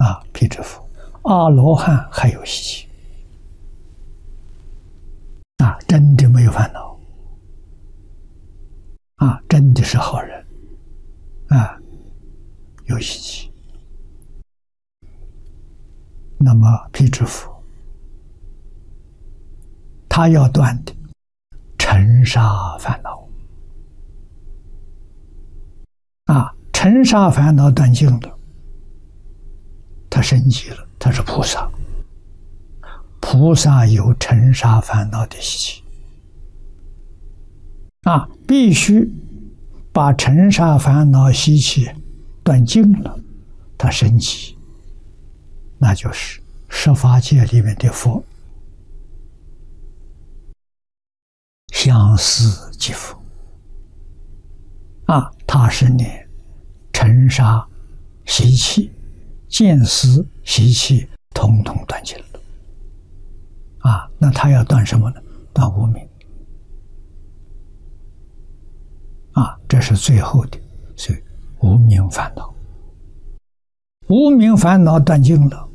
辟支佛，阿罗汉还有习气真的没有烦恼真的是好人有习气。那么辟支佛他要断的尘沙烦恼尘沙烦恼断尽了，他升级了，他是菩萨。菩萨有尘沙烦恼的习气必须把尘沙烦恼习气断尽了，他升级，那就是十法界里面的佛，相似即佛他是念尘沙习气、见思习气统统断尽了那他要断什么呢？断无明这是最后的，所以无明烦恼。无明烦恼断尽了，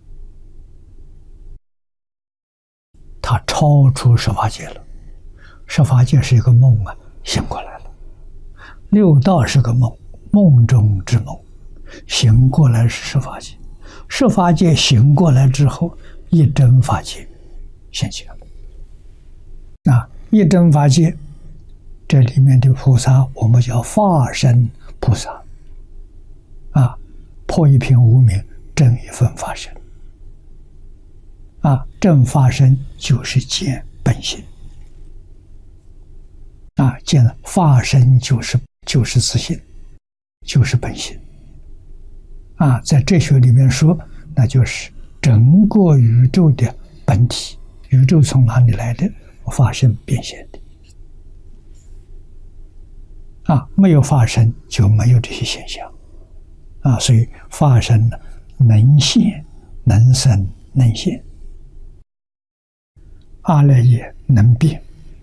他超出十法界了。十法界是一个梦醒过来了。六道是个梦，梦中之梦，醒过来是十法界。十法界醒过来之后，一真法界现起了一真法界这里面的菩萨我们叫法身菩萨破一品无明，正一分法身正法身就是见本性见了法身就是自性，就是本性在哲学里面说，那就是整个宇宙的本体。宇宙从哪里来的？法身变现的没有法身就没有这些现象所以法身能现能生能现，阿赖耶能变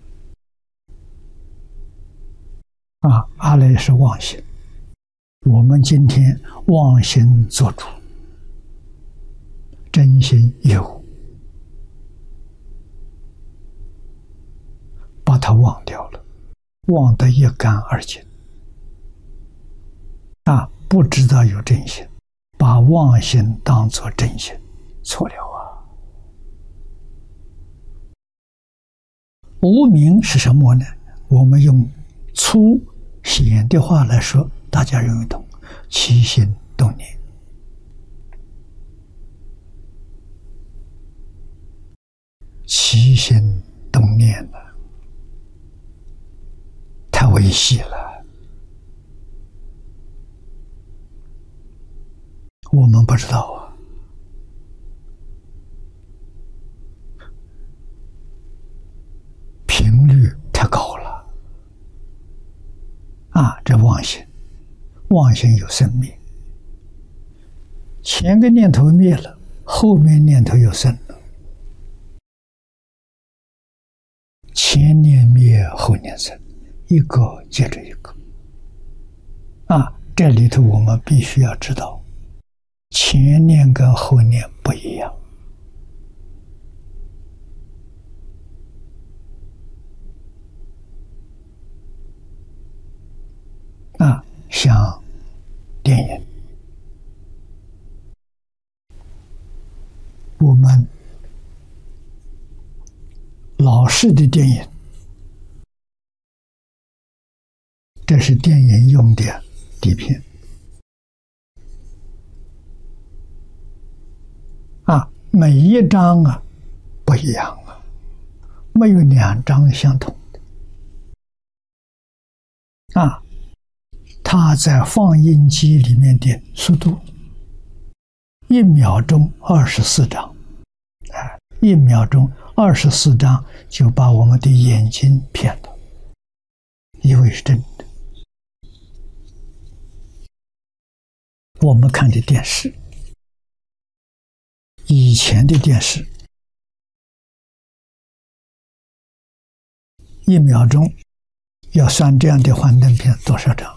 阿赖耶是妄心，我们今天妄心做主，真心有，把它忘掉了，忘得一干二净不知道有真心，把妄心当作真心，错了无明是什么呢？我们用粗显的话来说，大家容易懂，起心动念起心动念太微细了，我们不知道频率太高了这妄心有生灭，前个念头灭了，后面念头又生了，前念灭后念生，一个接着一个这里头我们必须要知道，前念跟后念不一样像电影，我们老式的电影，这是电影用的底片每一张不一样没有两张相同的它在放映机里面的速度1秒钟24张1秒钟24张就把我们的眼睛骗了，以为是真的。我们看的电视，以前的电视1秒钟要算这样的幻灯片多少张